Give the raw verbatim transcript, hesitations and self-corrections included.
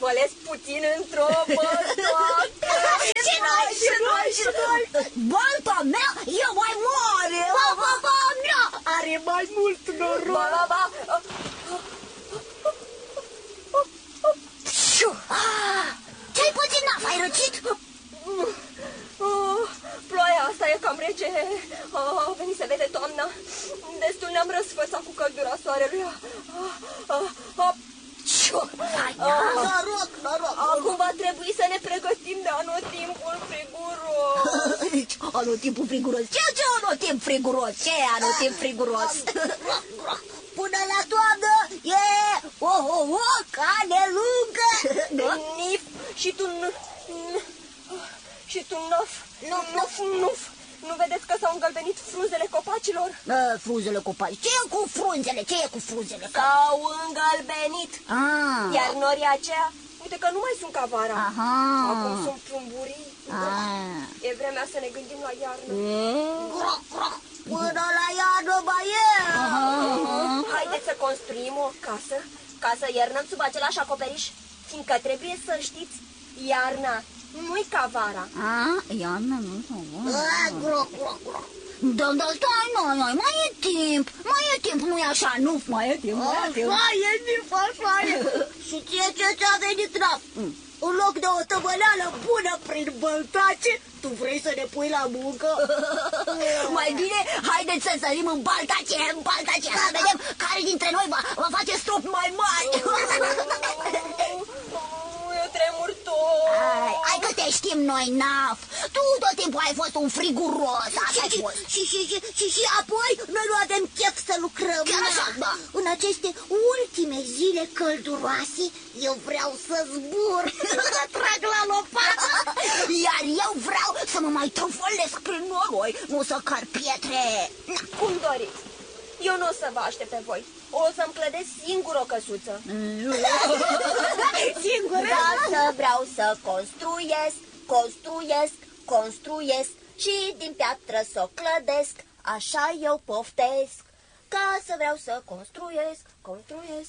mălesc puțin într-o bătoacă. Și noi, și noi, și noi. Balta mea e mai mare. Ba, ba, ba, mea are mai mult noroc. Ba, ba, ba. Ce-ai pățit, Naf? Ai răcit? Oh, ploaia asta e cam rece. Oh, a venit să vede toamna. Destul ne-am răsfățat cu căldura soarelui. Oh, oh, oh. Noroc, noroc. Acum va trebui să ne pregătim de anotimpul friguros. Anotimpul friguros? Ce ce anotimp friguros? Ce e anotimp friguros? Până la toamnă e o, o, o cale lungă. Nif și tu și tu nuf, nuf, nuf, nuf. Nu vedeți că s-au îngălbenit frunzele copacilor? A, frunzele copaci. Ce e cu frunzele? Ce e cu frunzele? S-au îngălbenit. Ah. Iar norii aceia, uite că nu mai sunt ca vara. Aha. Acum sunt plumburii. Ah. E vremea să ne gândim la iarnă. Mm. Până la iarnă mai e. Aha. Haideți să construim o casă, ca să iernăm sub același acoperiș, fiindcă trebuie să știți, iarna nu-i ca vara. Ah, iarna nu-i ca vara. Da, da, stai, noi, noi, mai e timp, mai e timp, nu-i așa, nu, mai e timp, mai e timp. Mai e timp, așa e. Și ție ce ți-a venit, Naf? În loc de o tămăleală bună prin băltace, tu vrei să ne pui la muncă? Mai bine, haideți să sărim în baltace, în baltace, să vedem care dintre noi va, va face strop mai mari. Eu tremur tot. Ai, hai că te știm noi, Naf. Tu tot timpul ai fost un friguros. Așa ai fost. Și, și, și, și, și apoi noi nu avem chef să lucrăm. Chiar așa, da. În aceste ultime zile călduroase, eu vreau să zbur, să trag la lopată. Iar eu vreau să mă mai trufălesc prin noroi, nu să car pietre. Cum doriți. Eu nu o să vă aștept pe voi. O să-mi clădesc singur o căsuță. Singur? Dar vreau să construiesc, construiesc, construiesc și din piatră să o clădesc. Așa eu poftesc. Ca să vreau să construiesc, construiesc,